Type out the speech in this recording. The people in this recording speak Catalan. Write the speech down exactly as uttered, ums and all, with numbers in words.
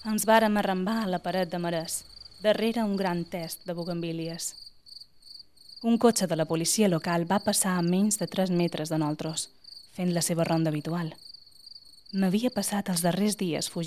Ens vàrem arrambar a la paret de marès, darrere un gran test de bugambílies. Un cotxe de la policia local va passar a menys de tres metres de nosaltres, fent la seva ronda habitual. M'havia passat els darrers dies fugint